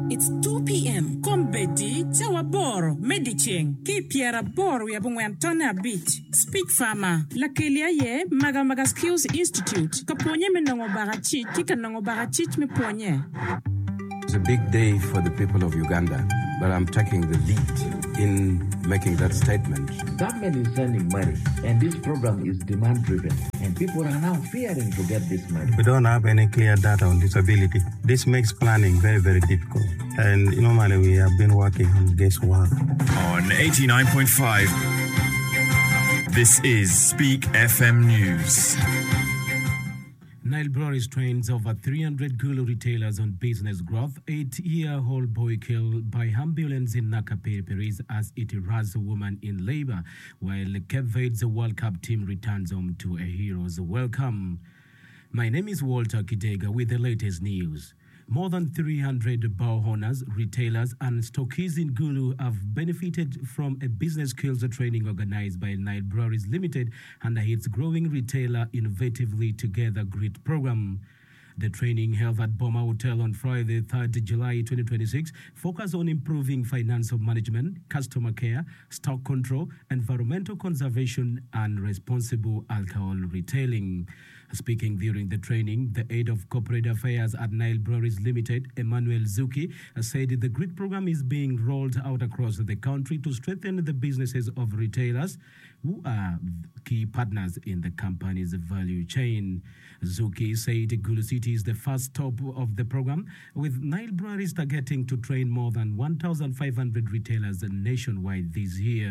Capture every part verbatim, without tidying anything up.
It's two p.m. Kombedi, Tawa Boro, Medicheng, Ki Piera Boro, Yabungwantona Beach, Speak Farmer, Lakelia Ye, Maga Maga Skills Institute, Kaponye Menongo Barachi, Kikanongo Barachich Me Ponye. It's a big day for the people of Uganda, but I'm taking the lead in making that statement. Government is sending money, and this program is demand-driven, and people are now fearing to get this money. We don't have any clear data on disability. This makes planning very, very difficult. And normally we have been working on guesswork. On eighty-nine point five, this is Speak F M News. Nile Breweries trains over three hundred Gulu retailers on business growth. Eight-year-old boy killed by ambulance in Nakapiri as it harassed a woman in labor, while Cape Verde's World Cup team returns home to a hero's welcome. My name is Walter Kidega with the latest news. More than three hundred bar owners, retailers, and stockists in Gulu have benefited from a business skills training organized by Nile Breweries Limited under its growing retailer Innovatively Together Grit program. The training held at Boma Hotel on Friday, third of July twenty twenty-six, focused on improving financial management, customer care, stock control, environmental conservation, and responsible alcohol retailing. Speaking during the training, the head of corporate affairs at Nile Breweries Limited, Emmanuel Zuki, said the GRIT program is being rolled out across the country to strengthen the businesses of retailers who are key partners in the company's value chain. Zuki said Gulu City is the first stop of the program, with Nile Breweries targeting to train more than one thousand five hundred retailers nationwide this year.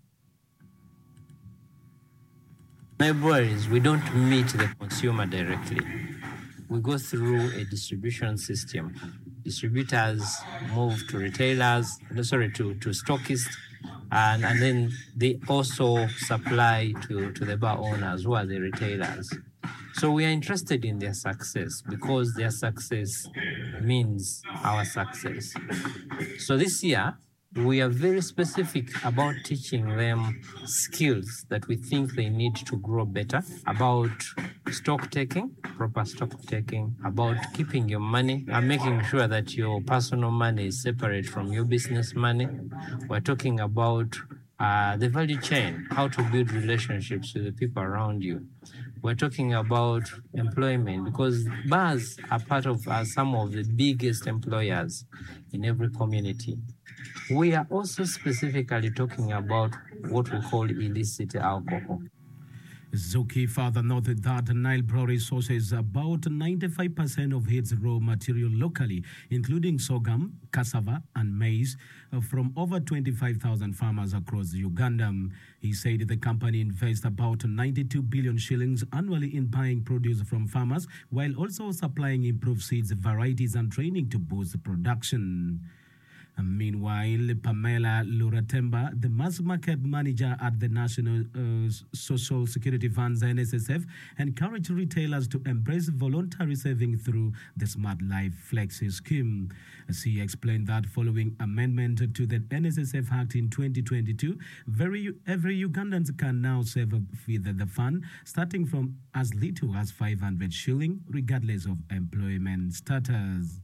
Nile Breweries, we don't meet the consumer directly. We go through a distribution system. Distributors move to retailers, no, sorry, to, to stockists, and, and then they also supply to, to the bar owners who are the retailers. So we are interested in their success because their success means our success. So this year, we are very specific about teaching them skills that we think they need to grow better, about stock taking, proper stock taking, about keeping your money and making sure that your personal money is separate from your business money. We're talking about uh, the value chain, how to build relationships with the people around you. We're talking about employment because bars are part of uh, some of the biggest employers in every community. We are also specifically talking about what we call illicit alcohol. Zuki further noted that Nile Brewery sources about ninety-five percent of its raw material locally, including sorghum, cassava, and maize, uh, from over twenty-five thousand farmers across Uganda. He said the company invests about ninety-two billion shillings annually in buying produce from farmers, while also supplying improved seeds, varieties, and training to boost production. Meanwhile, Pamela Luratemba, the mass market manager at the National uh, Social Security Funds, N S S F, encouraged retailers to embrace voluntary saving through the Smart Life Flexi scheme. She explained that following amendment to the N S S F Act in twenty twenty-two, very, every Ugandan can now save with the fund, starting from as little as five hundred shilling, regardless of employment status.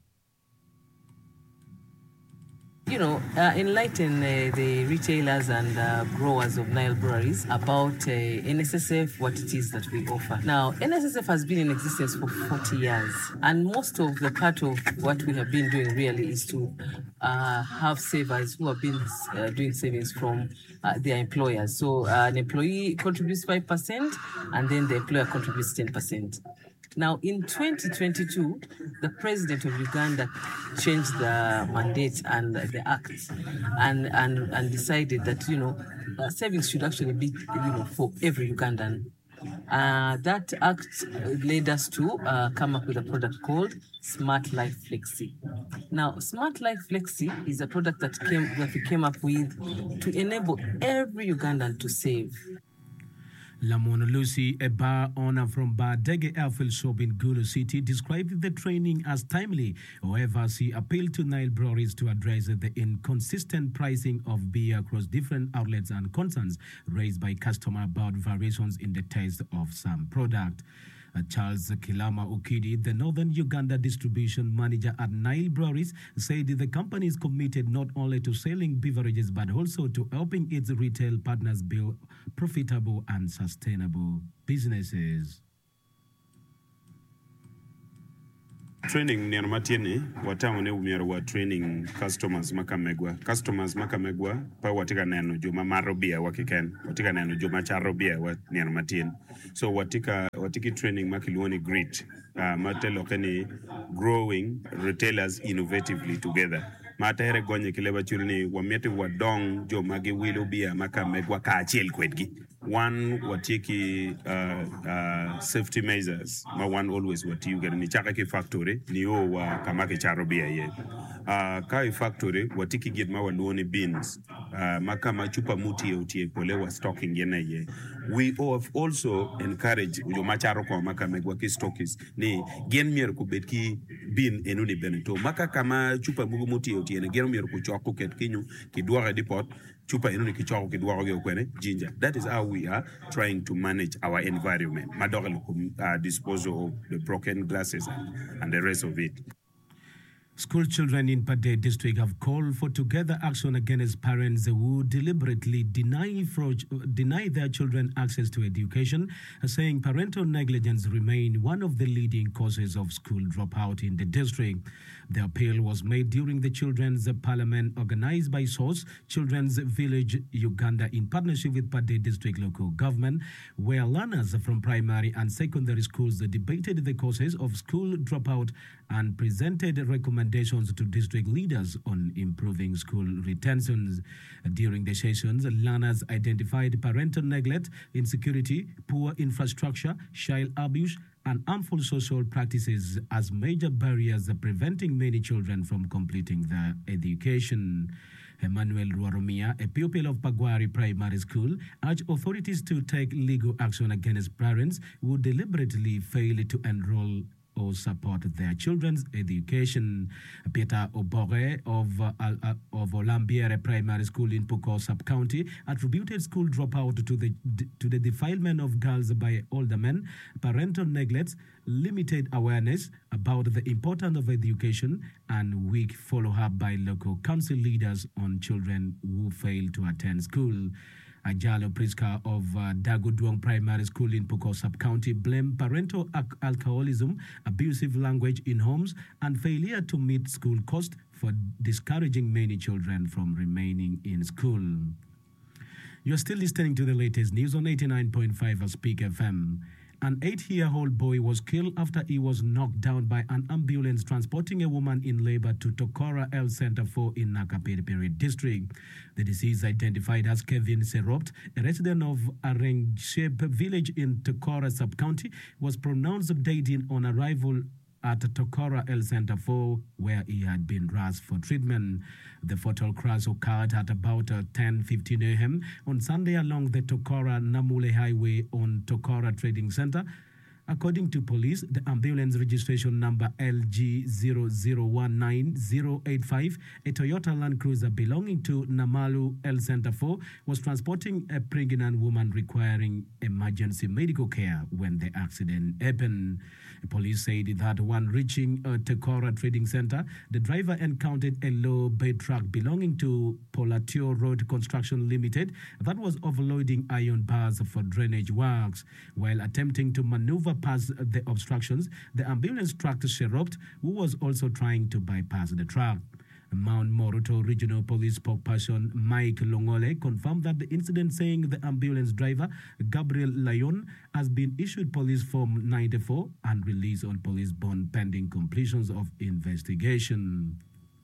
You know, uh, enlighten uh, the retailers and uh, growers of Nile Breweries about uh, N S S F, what it is that we offer. Now, N S S F has been in existence for forty years, and most of the part of what we have been doing really is to uh, have savers who have been uh, doing savings from uh, their employers. So uh, an employee contributes five percent, and then the employer contributes ten percent. Now, in twenty twenty-two, the president of Uganda changed the mandate and the act and, and, and decided that, you know, uh, savings should actually be, you know, for every Ugandan. Uh, that act led us to uh, come up with a product called Smart Life Flexi. Now, Smart Life Flexi is a product that came that we came up with to enable every Ugandan to save. Lamona Lucy, a bar owner from Bar Dege Airfield Shop in Gulu City, described the training as timely. However, she appealed to Nile Breweries to address the inconsistent pricing of beer across different outlets and concerns raised by customers about variations in the taste of some product. Uh, Charles Kilama Ukidi, the Northern Uganda distribution manager at Nile Breweries, said the company is committed not only to selling beverages but also to helping its retail partners build profitable and sustainable businesses. Training ni matini watamu ne umiaro wa training customers makamegwa customers makamegwa pa watika neno juma marobia wakiken watika neno juma charobia wa ni matini so watika watiki training makiluoni great uh, matelo kani growing retailers innovatively together mata ere gonye kileba chulni wamiete wadong jo magi wilo bia makamegwa ka achiel kwedgi. One watiki uh, uh, safety measures ma one always what you get ni chaka ki factory ni o wa kamake charobia ye uh, kai factory watiki get ma waluoni beans uh, makama chupa muti ye utie pole wa stocking yena ye we have also encourage yo macharo kwa makamegwa ki stockers ni gen mier ku betki bin enuni benito maka kama chupa mugu muti ye utie gen mier ku choko ket kinyu ki duara dipot chupa enuni ki choko ki duara ge kwene ginger. That is how we are trying to manage our environment. Madogel uh, disposal of the broken glasses and, and the rest of it. School children in Pade district have called for together action against parents who deliberately deny, for, deny their children access to education, saying parental negligence remain one of the leading causes of school dropout in the district. The appeal was made during the Children's Parliament organized by SOS, Children's Village Uganda, in partnership with Pade District Local Government, where learners from primary and secondary schools debated the causes of school dropout and presented recommendations to district leaders on improving school retentions. During the sessions, learners identified parental neglect, insecurity, poor infrastructure, child abuse, and harmful social practices as major barriers preventing many children from completing their education. Emmanuel Ruaromia, a pupil of Pagwari Primary School, urged authorities to take legal action against parents who deliberately fail to enroll or support their children's education. Peter Obore of uh, uh, of Olambiere Primary School in Pukor Sub-County attributed school dropout to the to the defilement of girls by older men, parental neglect, limited awareness about the importance of education, and weak follow-up by local council leaders on children who fail to attend school. Ajalo Priska of uh, Dagudwong Primary School in Pukor Sub-County blamed parental al- alcoholism, abusive language in homes, and failure to meet school costs for discouraging many children from remaining in school. You're still listening to the latest news on eighty-nine point five of Speak F M. An eight-year-old boy was killed after he was knocked down by an ambulance transporting a woman in labor to Tokora Health Center four in Nakapiripiri district. The deceased, identified as Kevin Seropt, a resident of Arengshep village in Tokora sub-county, was pronounced dead on arrival at Tokora Health Center four, where he had been rushed for treatment. The fatal crash occurred at about uh, ten fifteen a m on Sunday along the Tokora-Namule Highway on Tokora Trading Center. According to police, the ambulance registration number L G zero zero one nine zero eight five, a Toyota Land Cruiser belonging to Namalu Health Center four, was transporting a pregnant woman requiring emergency medical care when the accident happened. Police said that when reaching a Tokora Trading Center, the driver encountered a low bed truck belonging to Polatio Road Construction Limited that was overloading iron bars for drainage works. While attempting to maneuver past the obstructions, the ambulance tracked Sheropt, who was also trying to bypass the truck. Mount Moruto Regional Police spokesperson Mike Longole confirmed that the incident, saying the ambulance driver, Gabriel Lyon, has been issued police form ninety-four and released on police bond pending completions of investigation.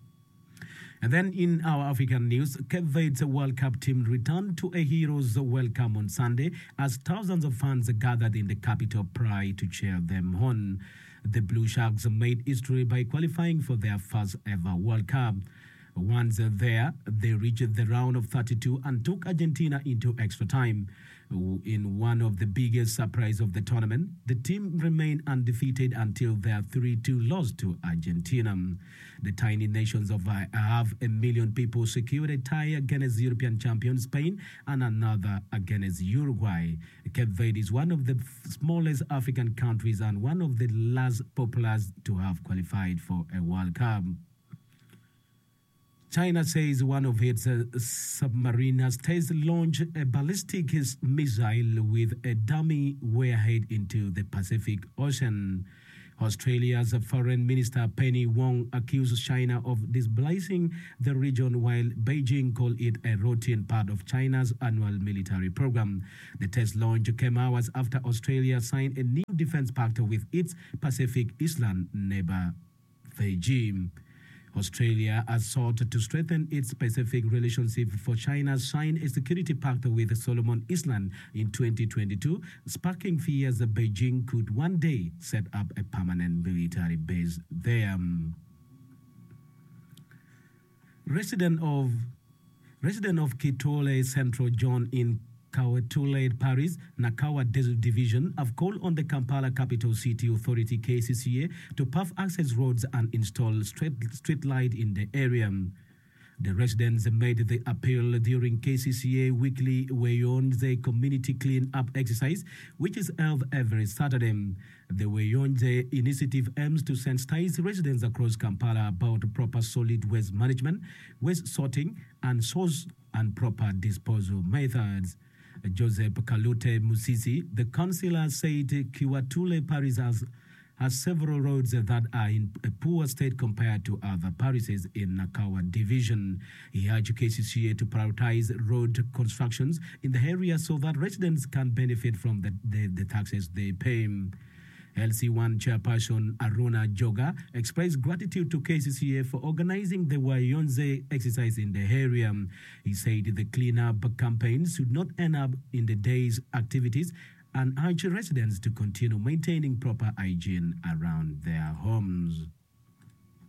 And then in our African news, Cape Verde's World Cup team returned to a hero's welcome on Sunday as thousands of fans gathered in the capital Praia to cheer them on. The Blue Sharks made history by qualifying for their first ever World Cup. Once there, they reached the round of thirty-two and took Argentina into extra time. In one of the biggest surprise of the tournament, the team remained undefeated until their three two loss to Argentina. The tiny nations of half a million people secured a tie against European champion Spain and another against Uruguay. Cape Verde is one of the smallest African countries and one of the last populous to have qualified for a World Cup. China says one of its uh, submariners has launched a ballistic missile with a dummy warhead into the Pacific Ocean. Australia's Foreign Minister Penny Wong accused China of destabilizing the region while Beijing called it a routine part of China's annual military program. The test launch came hours after Australia signed a new defense pact with its Pacific Island neighbor, Fiji. Australia has sought to strengthen its Pacific relationship for China signed a security pact with Solomon Islands in twenty twenty-two, sparking fears that Beijing could one day set up a permanent military base there. Resident of resident of Kitole Central John in Kawetule, Paris, Nakawa Desert Division have called on the Kampala Capital City Authority K C C A to pave access roads and install street, street light in the area. The residents made the appeal during K C C A weekly Weyonze community clean-up exercise, which is held every Saturday. The Weyonze initiative aims to sensitize residents across Kampala about proper solid waste management, waste sorting, and source and proper disposal methods. Joseph Kalute Musisi, the councillor, said Kiwatule Paris has, has several roads that are in a poor state compared to other parishes in Nakawa Division. He urged K C C A to prioritize road constructions in the area so that residents can benefit from the, the, the taxes they pay. L C one chairperson Aruna Joga expressed gratitude to K C C A for organizing the Wayonze exercise in the area. He said the cleanup campaign should not end up in the day's activities and urged residents to continue maintaining proper hygiene around their homes.